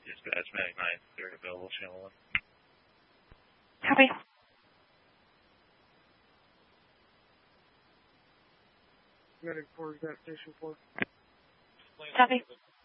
Dispatch, Medic 9, they're available, channel 1. Copy. Medic 4, is that station 4? Copy.